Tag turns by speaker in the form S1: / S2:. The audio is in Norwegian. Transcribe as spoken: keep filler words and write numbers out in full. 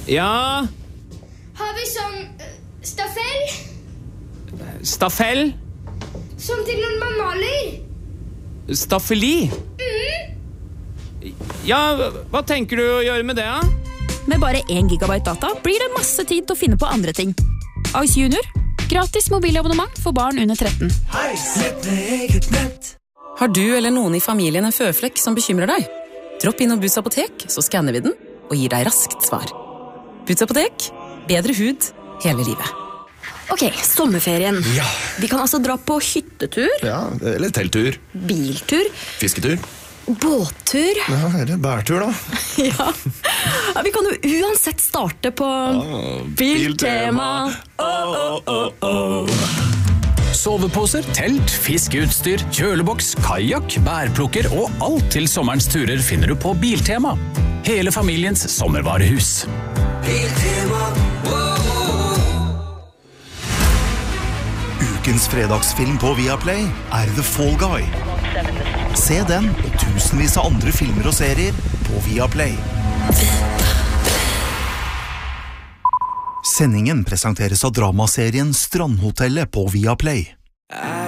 S1: Ja?
S2: Har vi sånn uh, staffell?
S1: Staffell?
S2: Som til når man maler?
S1: Staffeli?
S2: Mm.
S1: Ja, hva tenker du å gjøre med det, da?
S3: Med bare én gigabyte data blir det masse tid til å finne på andre ting. Ice Junior. Gratis mobilabonnement for barn under tretten.
S4: Hei, sett med eget nett.
S5: Har du eller noen i familien en føflekk som bekymrer deg? Dropp inn og Boots apotek, så skanner vi den og gir deg raskt svar. Boots apotek. Bedre hud hele livet.
S6: Ok, sommerferien.
S7: Ja.
S6: Vi kan altså dra på hyttetur.
S7: Ja, eller telttur.
S6: Biltur.
S7: Fisketur.
S6: Båttur.
S7: Ja, eller bærtur da.
S6: Ja. Ja, vi kan jo uansett starte på
S7: ah,
S6: Biltema.
S7: Oh, oh, oh, oh.
S8: Soveposer, telt, fiskeutstyr, kjøleboks, kajak, bærplukker og alt til sommerens turer finner du på Biltema. Hele familiens sommervarehus.
S4: Biltema.
S9: Ukens fredagsfilm på Viaplay er The Fall Guy. Se den og tusenvis av andre filmer og serier på Viaplay. Sendingen presenteres av dramaserien Strandhotellet på Viaplay.